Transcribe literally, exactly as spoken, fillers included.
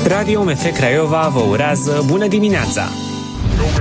Radio M F Craiova vă urează bună dimineața!